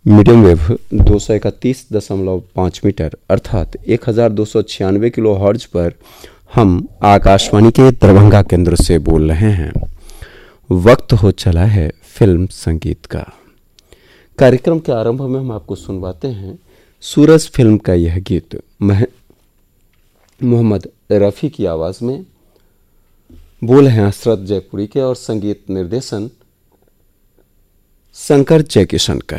Medium wave 231.5 metre अर्थात 1296 kilo hertz पर हम आकाशवाणी के दरभंगा केंद्र से बोल रहे हैं। वक्त हो चला है फिल्म संगीत का। कार्यक्रम के आरंभ में हम आपको सुनवाते हैं सूरज फिल्म का यह गीत मोहम्मद रफ़ी की आवाज़ में। बोल हैं हसरत जयपुरी के और संगीत निर्देशन शंकर जयकिशन का।